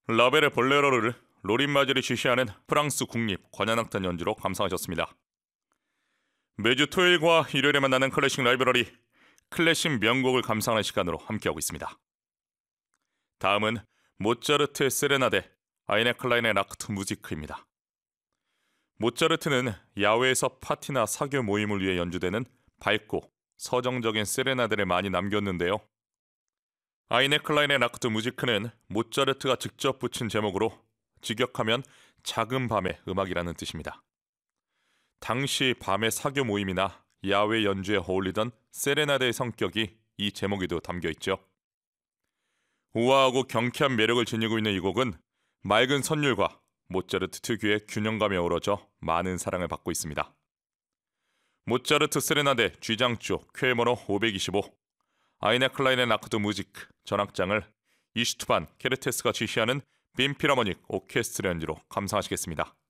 라벨의 볼레로를 로린 마젤이 지시하는 프랑스 국립 관현악단 연주로 감상하셨습니다. 매주 토요일과 일요일에 만나는 클래식 라이브러리, 클래식 명곡을 감상하는 시간으로 함께하고 있습니다. 다음은 모차르트의 세레나데, 아이네 클라인의 나크트 무지크입니다. 모차르트는 야외에서 파티나 사교 모임을 위해 연주되는 밝고 서정적인 세레나데를 많이 남겼는데요. 아이네 클라인의 나크트 무지크는 모차르트가 직접 붙인 제목으로 직역하면 작은 밤의 음악이라는 뜻입니다. 당시 밤의 사교 모임이나 야외 연주에 어울리던 세레나데의 성격이 이 제목에도 담겨 있죠. 우아하고 경쾌한 매력을 지니고 있는 이 곡은 맑은 선율과 모차르트 특유의 균형감이 어우러져 많은 사랑을 받고 있습니다. 모차르트 세레나데 G장조 쾌번호 525, 아이네 클라인의 나크트 무지크 전악장을 이슈트반 케르테스가 지시하는 빈필하모닉 오케스트라 연주로 감상하시겠습니다.